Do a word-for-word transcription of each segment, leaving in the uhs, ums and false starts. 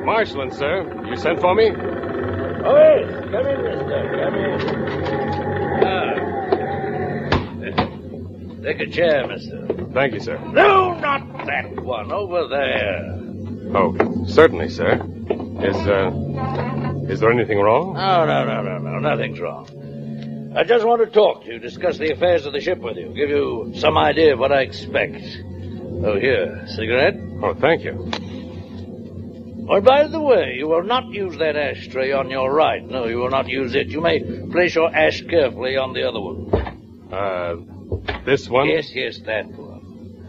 Marshland, sir. You sent for me? Oh, yes. Come in, mister. Come in. Ah. Take a chair, mister. Thank you, sir. No, not that one. Over there. Oh, certainly, sir. Is, uh... Is there anything wrong? No, no, no, no, no. Nothing's wrong. I just want to talk to you, discuss the affairs of the ship with you, give you some idea of what I expect. Oh, here. Cigarette? Oh, thank you. Oh, by the way, you will not use that ashtray on your right. No, you will not use it. You may place your ash carefully on the other one. Uh, this one? Yes, yes, that one.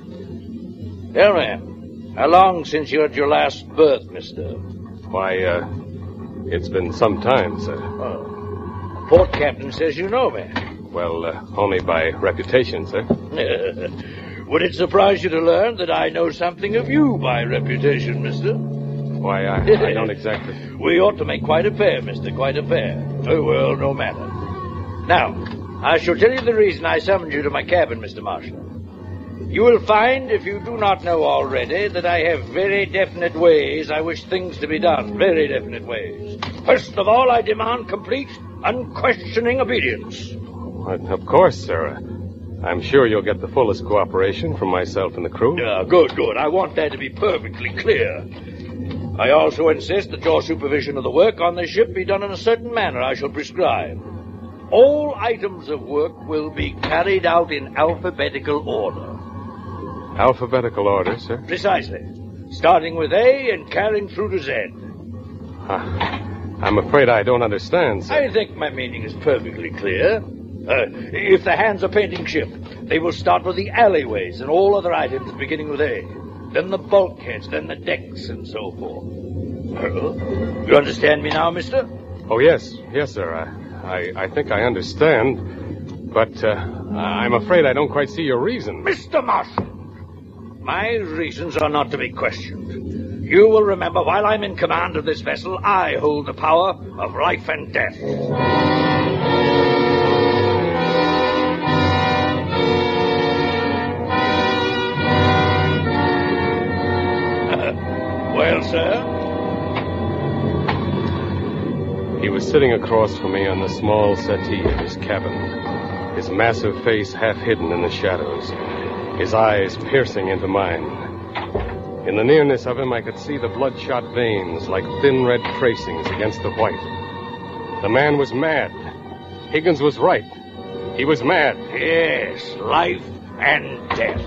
Tell me, how long since you had your last berth, mister? Why, uh, it's been some time, sir. Oh. The port captain says you know me. Well, uh, only by reputation, sir. Would it surprise you to learn that I know something of you by reputation, mister? Why, I, I don't exactly... We ought to make quite a pair, mister, quite a pair. Oh, well, no matter. Now, I shall tell you the reason I summoned you to my cabin, Mister Marshall. You will find, if you do not know already, that I have very definite ways I wish things to be done. Very definite ways. First of all, I demand complete, unquestioning obedience. Well, of course, sir. I'm sure you'll get the fullest cooperation from myself and the crew. Yeah, good, good. I want that to be perfectly clear. I also insist that your supervision of the work on the ship be done in a certain manner I shall prescribe. All items of work will be carried out in alphabetical order. Alphabetical order, sir? Precisely. Starting with A and carrying through to Z. Uh, I'm afraid I don't understand, sir. I think my meaning is perfectly clear. Uh, if the hands are painting ship, they will start with the alleyways and all other items beginning with A. Then the bulkheads, then the decks, and so forth. Uh, you understand me now, mister? Oh, yes. Yes, sir. I, I, I think I understand. But uh, I'm afraid I don't quite see your reason. Mister Marshall, my reasons are not to be questioned. You will remember, while I'm in command of this vessel, I hold the power of life and death. Well, sir? He was sitting across from me on the small settee of his cabin, his massive face half hidden in the shadows, his eyes piercing into mine. In the nearness of him, I could see the bloodshot veins like thin red tracings against the white. The man was mad. Higgins was right. He was mad. Yes, life and death.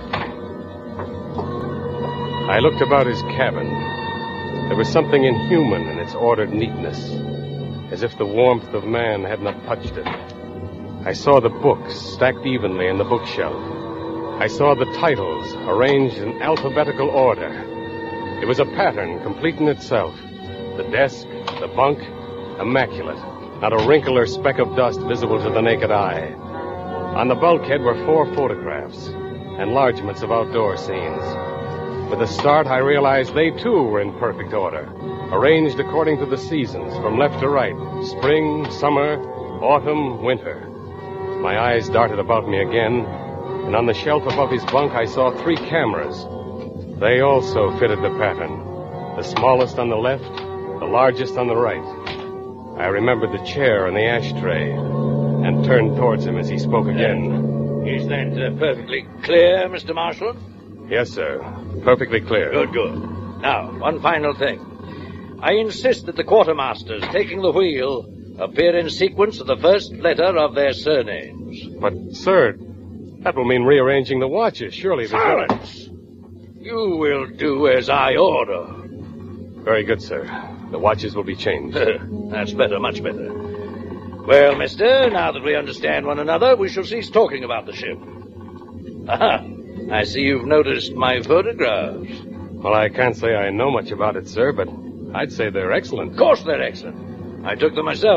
I looked about his cabin. There was something inhuman in its ordered neatness, as if the warmth of man had not touched it. I saw the books stacked evenly in the bookshelf. I saw the titles arranged in alphabetical order. It was a pattern complete in itself. The desk, the bunk, immaculate. Not a wrinkle or speck of dust visible to the naked eye. On the bulkhead were four photographs, enlargements of outdoor scenes. With a start, I realized they, too, were in perfect order, arranged according to the seasons, from left to right, spring, summer, autumn, winter. My eyes darted about me again, and on the shelf above his bunk, I saw three cameras. They also fitted the pattern, the smallest on the left, the largest on the right. I remembered the chair and the ashtray, and turned towards him as he spoke again. Is that uh, perfectly clear, Mister Marshall? Yes, sir. Perfectly clear. Good, good. Now, one final thing. I insist that the quartermasters taking the wheel appear in sequence of the first letter of their surnames. But, sir, that will mean rearranging the watches. Surely the... Silence! You will do as I order. Very good, sir. The watches will be changed. That's better, much better. Well, mister, now that we understand one another, we shall cease talking about the ship. Aha! I see you've noticed my photographs. Well, I can't say I know much about it, sir, but I'd say they're excellent. Of course they're excellent. I took them myself.